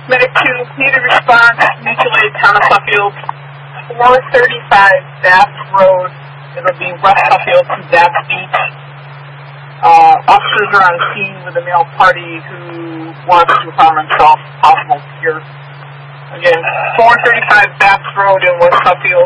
Medic 2, needed response, mutual aid, town of Suffield, 435 Bass Road. It'll be West Suffield to Bass Beach. Officers are on scene with a male party who wants to harm himself, possible here. Again, 435 Bass Road in West Suffield.